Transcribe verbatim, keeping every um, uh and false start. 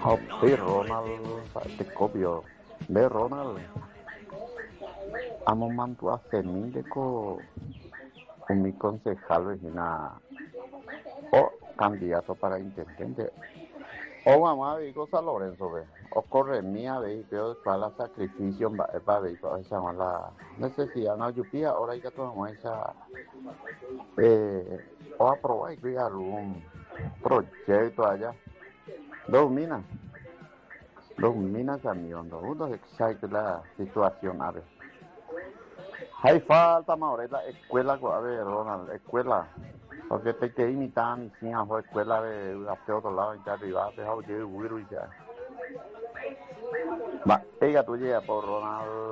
Oh, sí, Ronald, te copio. Ve, Ronald, amo mantu a seminde con mi concejal vecina o candidato para intendente. O mamá ve cosa Lorenzo ve. O corre mía ve veo para la sacrificio va ve para esa la necesidad no ayupía ahora hay que tomar esa eh o aprobar y crear un proyecto allá. Domina, domina también, no uno exacto la situación a ver. Hay falta más ahora la escuela, a ver, Ronald, escuela. Porque te que imitar mi hija fue escuela de hacia otro lado ya arriba, dejado de huir ya. Va, ella tú llega por Ronald.